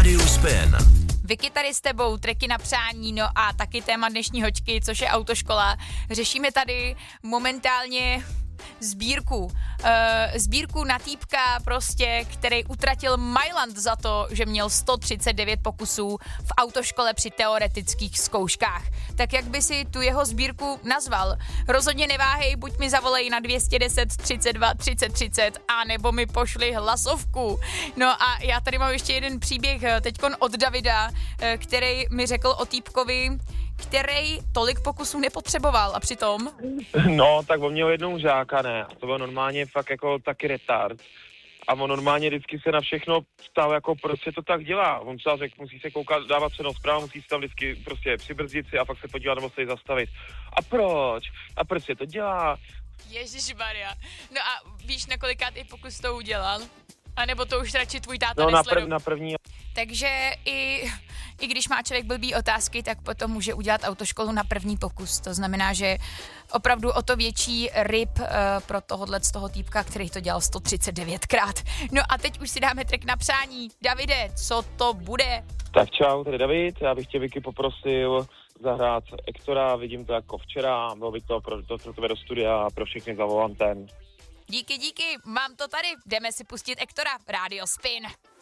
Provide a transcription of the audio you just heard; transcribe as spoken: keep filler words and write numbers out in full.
Rádio Spin. Vicky tady s tebou, treky na přání, no a taky téma dnešní hoďky, což je autoškola. Řešíme tady momentálně sbírku. Uh, sbírku na týpka prostě, který utratil Mailand za to, že měl sto třicet devět pokusů v autoškole při teoretických zkouškách. Tak jak by si tu jeho sbírku nazval? Rozhodně neváhej, buď mi zavolej na dvě stě deset třicet dva třicet třicet a nebo mi pošli hlasovku. No a já tady mám ještě jeden příběh teďkon od Davida, který mi řekl o týpkovi, který tolik pokusů nepotřeboval a přitom... No, tak on měl jednou žáka, ne, a to byl normálně fakt jako taky retard. A on normálně vždycky se na všechno ptal, jako prostě to tak dělá. On třeba řekl, musí se koukat, dávat přenos zprávu, musí se tam vždycky prostě přibrzdit si a pak se podívat nebo se jí zastavit. A proč? A proč se to dělá? Ježišmarja. No a víš, na kolikátý pokus to udělal? A nebo to už radši tvůj táta No na, nesledu. prv, na první. Takže i, i když má člověk blbý otázky, tak potom může udělat autoškolu na první pokus. To znamená, že opravdu o to větší ryb uh, pro tohohle z toho týpka, který to dělal sto třicet devětkrát. No a teď už si dáme track na přání. Davide, co to bude? Tak čau, tady David, já bych tě Vicky poprosil zahrát Ektora, vidím to jako včera, bylo by to pro, to, pro tebe do studia a pro všechny za volantem. Díky, díky, mám to tady. Jdeme si pustit Ektora, Rádio Spin.